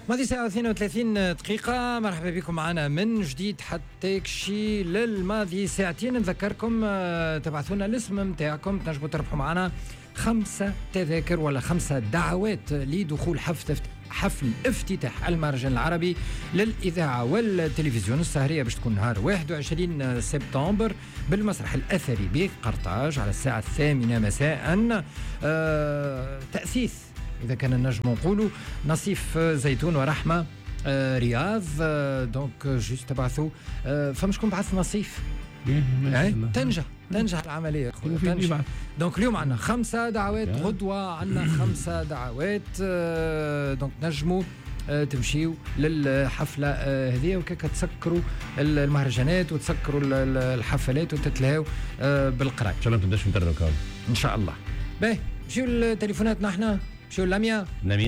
ماضي ساعة 32 دقيقة. مرحبا بكم معنا من جديد حتى يكشي للماضي ساعتين. نذكركم تبعثونا الاسم متاعكم تنجموا تربحوا معنا 5 تذاكر ولا 5 دعوات لدخول حفل افتتاح المهرجان العربي للإذاعة والتلفزيون. السهرية باش تكون نهار 21 سبتمبر بالمسرح الأثري بقرطاج على الساعة 8 مساء. تأسيس إذا كان النجم نقولوا نصيف زيتون ورحمة رياض. دونك جوست تبعثوا فمشكون بعث نصيف تنجح العملية. دونك اليوم عندنا 5 دعوات، غدوة عندنا 5 دعوات. دونك نجموا تمشيوا للحفلة هذه وكاكا تسكروا المهرجانات وتسكروا الحفلات وتتلهوا بالقراءة. إن شاء الله ما تبداش نترك إن شاء الله. باهي نمشيو لتليفونات نحن. شو لميا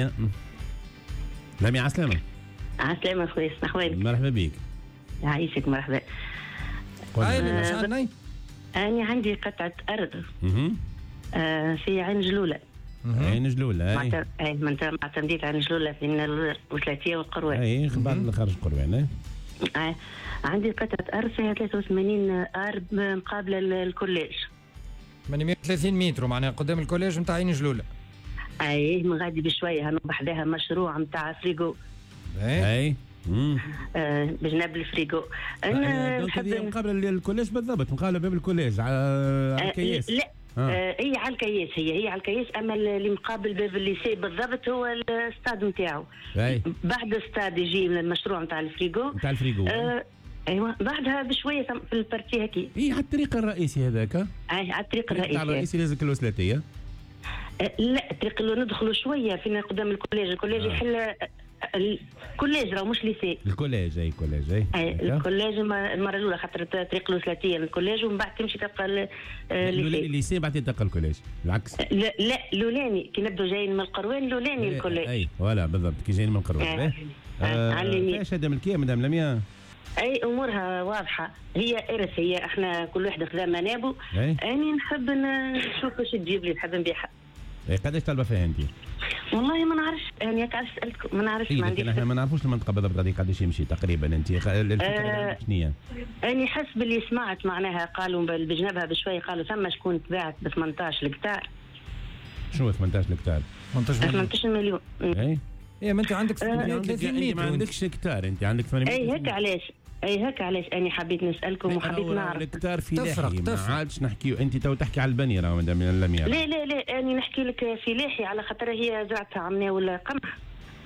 عسلامة. عسلامة خويا، أحوالك؟ مرحبا بك. يعيشك مرحبا. أنا عندي قطعة أرض في عين جلولة. عين جلولة أي معتمدية عين جلولة بين الوثلاثية والقروان. أي بعد خارج القروان. عندي قطعة أرض فيها 83 أرض مقابلة الكوليج. 830 متر معناها قدام الكوليج نتاع عين جلولة. اي من غادي بشويه هنوضح لها مشروع نتاع فريغو. اي بجنب الفريغو. انا نحب مقابل الكوليج بالضبط، مقابل باب الكوليج على الكياس. لا هي على الكياس، هي على الكياس، اما اللي مقابل باب الليسي بالضبط هو الاستاد نتاعو. بعد الاستاد يجي المشروع نتاع الفريغو. ايوه بعدها بشويه في البارتي هكي. اي على الطريق الرئيسي هذاك. اي على الطريق الرئيسي. على الرئيسي لازم الوسلاتيه. لا الطريق اللي ندخلوا شويه فينا قدام الكوليج. الكوليج يحل الكوليج راه مش ليسي. الكوليج الكوليج المره الاولى خاطر طريق الوسلاتيه للكوليج ومن بعد تمشي تلقى الليسي بعد تلقى الكوليج العكس. لا الاولاني كي نبدو جايين من القروان الاولاني الكوليج. اي ولا بالضبط كي جايين من القروان. على اليمين. فاش هذا ملكيه مدام لميا؟ اي امورها واضحه، هي ارث، هي احنا كل واحد خذا منابه. اني نحب نشوف واش تجيب لي، نحب نبيعها. قداش طالبه فيها انت؟ والله ما نعرفش، يعني هكا سالتكم ما نعرفش. ما عنديش، احنا ما نعرفش المنطقه بالضبط هذه قداش يمشي تقريبا. انت الفكره شنو؟ اني حسب اللي سمعت معناها قالوا بجنبها بشوي، قالوا ثم شكون تباعت ب 18 هكتار. شنو 18 هكتار؟ 18 مليون. ايه ما انت عندك 830 متر. انت ما عندكش هكتار، انت عندك 800. اي هكا علاش اني حبيت نسالكم وحبيت نعرف. الهكتار في لاحي ما عادش نحكيو. انت تو تحكي على البنيه راه مدام لميا. لا اني نحكي لك في لاحي على خاطر هي زرعتها عمنا ولا قمح.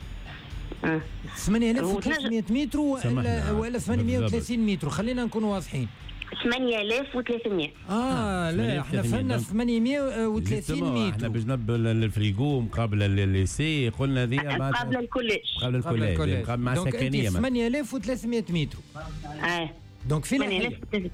8300 متر ولا 830 متر. خلينا نكونوا واضحين. 8300. لا احنا فهمنا 830 متر. احنا بجنب الفريغو مقابل الليسي قلنا ذي مقابل الكوليج. مقابل مع سكنيه 8300 متر. دونك في لاحية.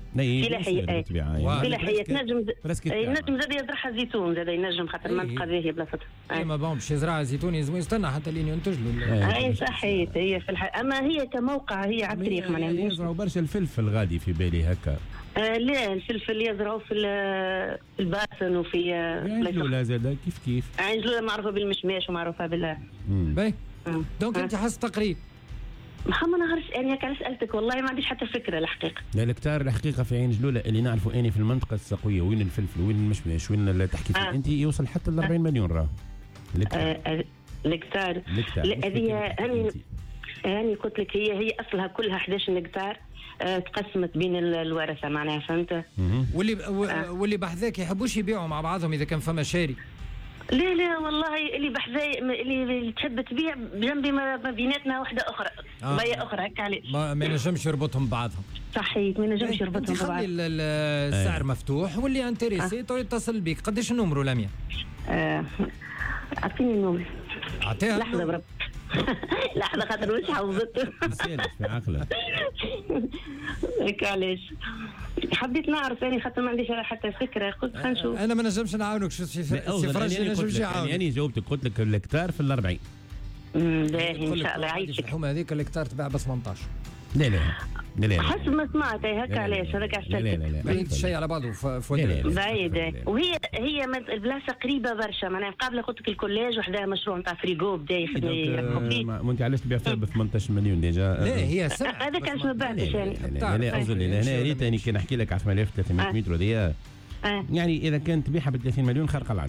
في لاحية نجم زاد يزرعها زيتون، زاد ينجم خاطر المنطقة هذه بلاصتها. ما بون باش يزرع زيتون يلزم يستنى حتى لين ينتج له. اي صحيت. هي في اما هي كموقع هي على الطريق معناها. يزرعوا برشا الفلفل غادي في بالي هكا. لا الفلفل يزرعوا في الباسن وفي عجلولة زاد كيف عجلولة معروفة بالمشماش ومعروفة بال. باهي دونك انت حس تقريب. ما نعرفش انا كان سالتك والله ما عنديش حتى فكره الحقيقه. لا الهكتار الحقيقه في عين جلوله اللي نعرفوا اني في المنطقه السقويه وين الفلفل وين المشماش وين تحكي فيه انت يوصل حتى ل 40 مليون راه. الهكتار هذه هاني قلت لك هي اصلها كلها 11 هكتار. تقسمت بين الورثه معناها فهمت. واللي بحذاك يحبوش يبيعوا مع بعضهم اذا كان فما شاري. لا والله اللي بحذاي اللي تحب تبيع بجنبي ما بيناتنا واحده اخرى بيع اخرى هكا علاش ما نجمش يربطهم ببعضهم. صحيح ما نجمش يربطهم ببعض. خلي السعر مفتوح واللي انتريسي تو يتصل بك. قداش النمرو لميا؟ اعطيني النمرو. اعطيها لحظه برب. لحظه خاطر مش حافظته. نسيت في عقله. هكا علاش حبيت نعرف يعني خاطر ما عنديش حتى فكره. قلت خلينا نشوف. انا ما نجمش نعاونك. سي فرج ما نجمش يعاونك. يعني جاوبتك قلت لك الهكتار في ال 40. باهي ان شاء الله يعيشك. الحومه هذيك الهكتار تباع ب 18. لا حسب ما سمعت هكا. علاش هذاك علاش لا بعيد الشيء على بعضه في بعيد. وهي البلاصه قريبه برشا، معناها مقابله قلت لك الكوليج وحدها مشروع نتاع فريغو بدا يخدم. ما انت علاش تبيع فيها ب 18 مليون ديجا؟ لا هي هذاك علاش ما بعدش يعني. لا قصدي هنا ريت انا كي نحكي لك 10300 متر هذيا يعني اذا كانت تبيعها ب 30 مليون خارقه العاده.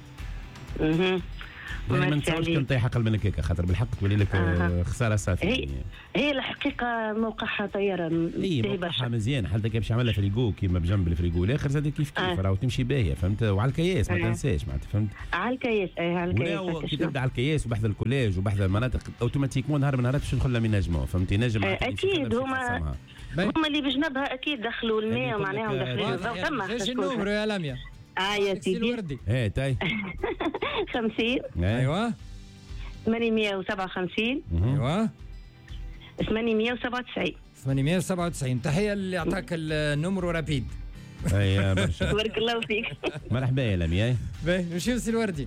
يعني ما نتصورش كان طيحه قلب منك هيك، خاطر بالحق تولي لك خساره صافيه. هي الحقيقه موقعها طياره. اي موقعها مزيان، حتى كي باش يعملها فريغو كيما بجنب الفريغو الاخر زاد كيف راهو تمشي باهيه، فهمت؟ وعلى الكياس ما تنساش معناتها، فهمت؟ على الكياس على الكياس كي تبدا على الكياس وبحذا الكوليج وبحذا المناطق اوتوماتيكمون نهار من نهارات باش ندخل لاميناجمون، فهمتي؟ نجم اكيد هما اللي بجنبها اكيد دخلوا الماء ومعناهم دخلوا ثم ايش النمر يا لميا؟ يا سيدي تاي 50 ايوه 857 ايوه 897. تحيه اللي اعطاك النمر رابيد. اي برشا بارك الله فيك. مرحبا يا لميا. باهي نمشيو سي الوردي.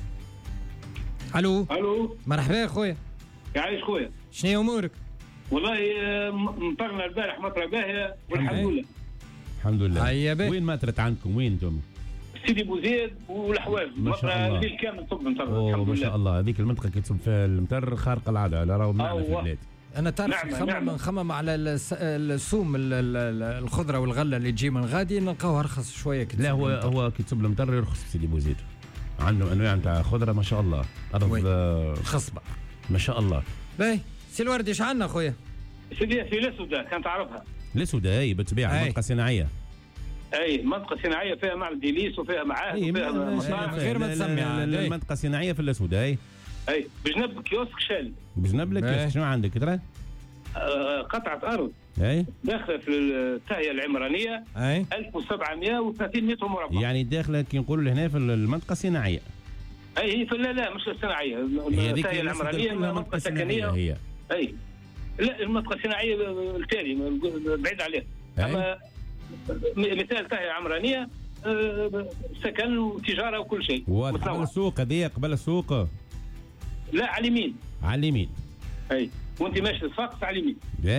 الو مرحبا يا خويا. يعيش خويا. شنو امورك؟ والله مطرنا البارح مطره باهيه والحمد لله. الحمد لله. هيا باهي. وين مطرت عندكم؟ وين انتم؟ سيدي بوزيد والحواز مطره الليل كامل صب مطر الحمد لله. ما شاء الله هذيك المنطقه كي تصب فيها المطر خارقه العاده، على راهو معنا في البلاد. انا تعرف نخمم على السوم الخضره والغله اللي تجي من غادي نلقاوها ارخص شويه. لا هو كي تصب المطر يرخص في سيدي بوزيد، عنده انواع نتاع خضره ما شاء الله، ارض خصبه ما شاء الله. باهي سي الوردي ايش عندنا خويا؟ سيدي في الاسودة كان تعرفها؟ الاسودة اي بالطبيعه منطقه صناعيه. اي منطقه صناعيه فيها معمل ديليس وفيها معاهد وفيها مصانع غير ما تسمي المنطقه الصناعيه في الاسودة اي بجنب كيوسك شال. بجنب لك شنو عندك ترى؟ قطعه ارض داخله في التهيئه العمرانيه 1730 متر مربع. يعني داخله كي نقولوا هنا في المنطقه الصناعيه. هي في لا مش الصناعيه، التهيئه العمرانيه منطقه سكنيه هي. لا المنطقه الصناعيه التالي بعيد عليها. اما مثال تهيئه عمرانيه سكن وتجاره وكل شيء. قبل السوق هذه قبل السوق؟ لا على اليمين. على اليمين. وانت ماشي الصفاقس على اليمين.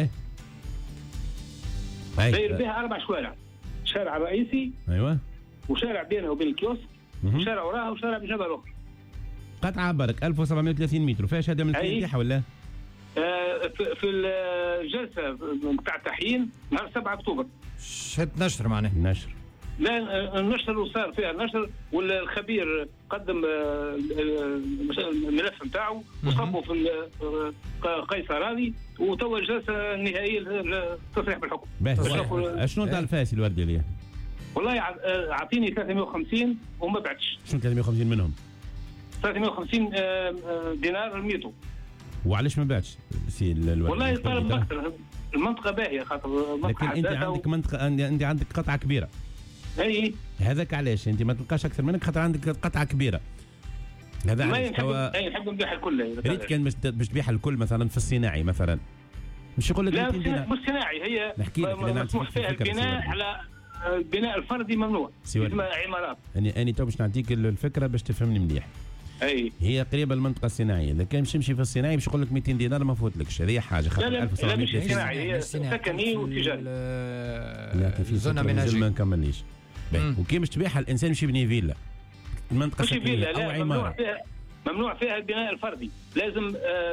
داير بها 4 شوارع، شارع رئيسي ايوه وشارع بينه وبين الكيوسك وشارع وراها وشارع بجنبها الاخر. قطعه برك 1730 متر، فيها شهاده من التنجيح ولا؟ في الجلسه بتاع التحيين نهار 7 اكتوبر. شهاده نشر معناه؟ نشر. لا النشر وصار فيها النشر والخبير قدم الملف نتاعو وصبوا في قيصر هذه وتوا الجلسه النهائيه للتصريح بالحكم. شنو نتاع الفاسي الوردي ليه؟ والله اعطيني 350 وما بعتش. شنو 350 منهم؟ 350 دينار الميتو. وعلاش ما بعتش؟ والله طالب مكتب المنطقه باهيه خاطر لكن انت عندك منطقه، انت عندك قطعه كبيره. هذاك علاش انت ما تلقاش اكثر منك خاطر عندك قطعه كبيره. هذا ما نحب نبيعها الكل. ريت كان باش تبيعها الكل مثلا في الصناعي مثلا مش يقول لك لا مش صناعي، هي نحكي لك مسموح فيها البناء على البناء الفردي ممنوع اسمها عمارات. اني تو باش نعطيك الفكره باش تفهمني مليح. هي قريبه المنطقه الصناعيه، اذا كان باش تمشي في الصناعي باش يقول لك 200 دينار ما فوتلكش، هذه حاجه خاطر 1700 مش صناعي هي سكني وتجاري. لا في زونه مناجي ما نكمليش. وكي باش تبيعها الانسان مش يبني فيلا، المنطقه السكنيه او عماره ممنوع فيها البناء الفردي، لازم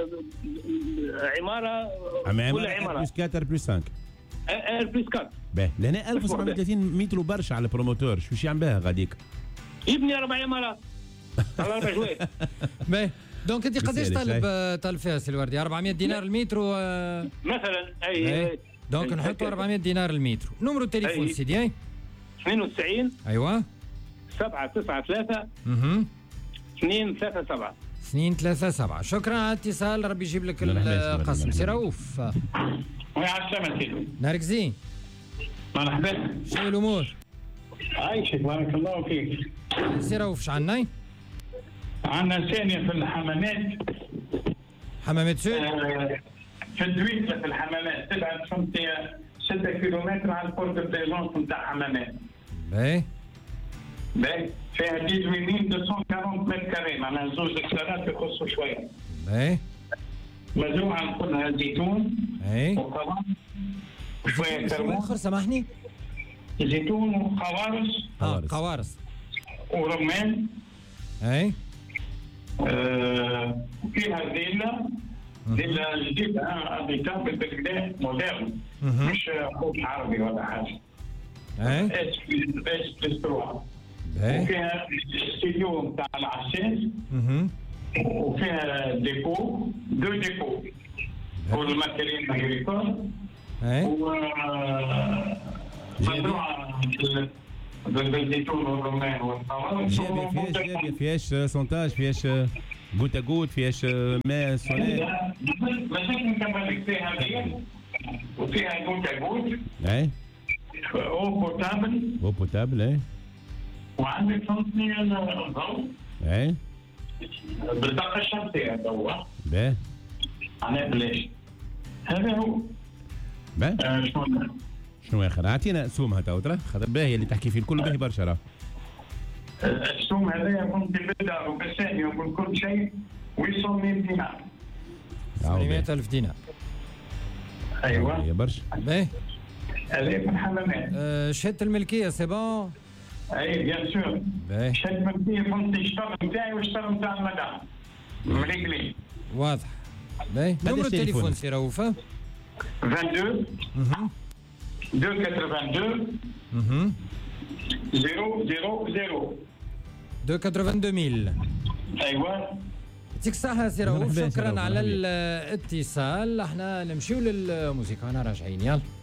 عماره ولا عماره بلس 4 بلس 5 بلس 4. لهنا 1730 متر برشا على البروموتور، شو يعمل بها غاديك؟ يبني 4 عمارات على 4 جوات. باهي دونك انت قداش طالب فيها سي الوردي؟ 400 دينار المتر مثلا. دونك نحطوا 400 دينار المتر. نمرو التليفون سيدي 92 ايوه 793 237 237. شكرا على الاتصال، ربي يجيب لك القسم. سي رؤوف. على السلامة سيدي. نهارك زين. مرحبا. شنو الامور؟ عايشك بارك الله فيك. سي رؤوف اش عندنا؟ عندنا ثانية في الحمامات. حمامات سود؟ في الدويسة في الحمامات تبعد 6 كيلومتر على البورت ديجونس نتاع حمامات. باهي فيها 18240 متر كاري، معناها زوج دكتورات يخصوا شويه. مزروعه نقولها زيتون وقوارص وشويه كرمون. اخر سامحني. زيتون وقوارص. قوارص ورمان. فيها فيلا جديده هابيتا بالكدا مودرن مش خوف عربي ولا حاجه. اس بلس 3. وفيها استديو نتاع العساس. وفيها ديبو 2 ديبو والماتيريال اغريكول. مزروعه بالزيتون والرمان والقوارص. فيهاش سونتاج، فيهاش غوت غوت، فيهاش ماء سولير. مازال نكمل لك فيها هذه وفيها غوت غوت. او بوتابل. وعندك تصنيع الضوء. بالطاقه الشمسيه توا. معناها بلاش. هذا هو. شنو اخر؟ اعطينا اسهم هتا ترى خاطر باهي اللي تحكي فيه الكل باهي برشا راه. السوم هذا يكون بالبدع وبالثاني ويكون كل شيء ويصل 100 دينار. 800,000 دينار. ايوه. يا برشا. باهي. هذا في الحمامات. شهادة الملكية سي بون؟ اي بيان سور. شهادة الملكية فهمت الشطر نتاعي والشطر نتاع المدام. مريقلين. واضح. باهي. نمرو التليفون سي رؤوف. 22 282 000 282,000. ايوه. يعطيك الصحة سي رؤوف، شكرا على الاتصال. احنا نمشيو للموسيقى وانا راجعين. يلا.